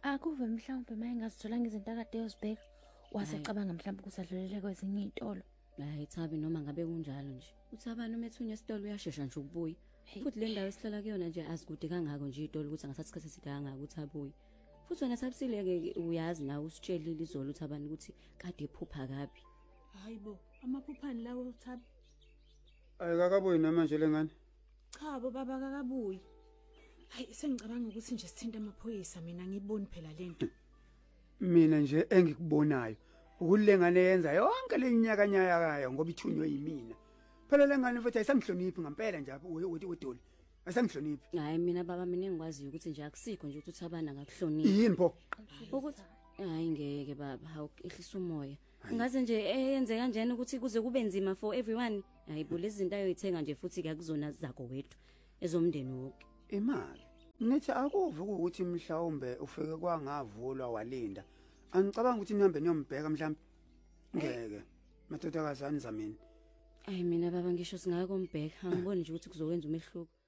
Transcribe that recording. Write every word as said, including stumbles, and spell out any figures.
akuve mhlawumbe mayengazitholanga izinto akade yozibheka wasecabanga mhlawumbe kusadlulele kwezinye izitolo. Hayi Thabi noma ngabe kunjalo nje. Uthabani uma ethunya esitolo uyashesha nje ukubuya. Futhi le ndawo esihlala kuyona nje azikude kangako nje izitolo ukuthi angasathi isikhathi eside kangako ukuthi abuye. Futhi wena Thabisile ke uyazi nawe usitshelile izolo uThabani ukuthi kade ephupha kabi. Hayibo, amaphuphani lawo uThabi. Ayikakabuyi namanje lengane. Cha bo baba kakabuyi. Hayi sengicabanga ukuthi nje sithinta amaphoyisa mina ngiboni phela lento. Mina nje engikubonayo ukulengane yenza yonke lenyaka nyaka ngoba ithunywe yimina. Phela lengane futhi ayisangihloniphi ngempela nje wedoli. Ayisangihloniphi. Hayi mina baba mina engikwaziyo ukuthi nje akusikho nje ukuthi uThabana ngakuhloniphi. Yini pho? Ukuthi hayi ngeke baba awukehlisa umoya. Ngaze nje eyenze kanjani ukuthi kuze kube nzima for everyone. Hayibo lezi zinto ayoyithenga nje futhi akuzona zakho wethu ezomndeni wonke. Imali. Nithi akuve ukuthi mhlawumbe ufike kwangavulwa walinda. Angicabanga ukuthi nihambe niyombheka mhlawumbe. Ngeke. Matodakazana zamini. Hayi mina baba ngisho singaya kombheka angiboni nje ukuthi kuzokwenza umehluko.